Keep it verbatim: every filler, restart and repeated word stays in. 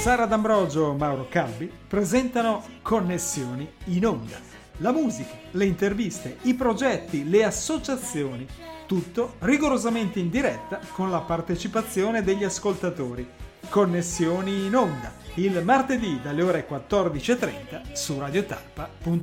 Sara D'Ambrogio e Mauro Calbi presentano Connessioni in Onda. La musica, le interviste, i progetti, le associazioni, tutto rigorosamente in diretta con la partecipazione degli ascoltatori. Connessioni in Onda, il martedì dalle ore quattordici e trenta su radiotalpa punto